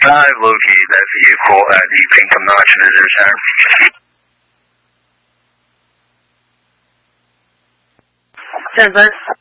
I've located that vehicle at the Pinkham Notch Visitor Center. 10 分。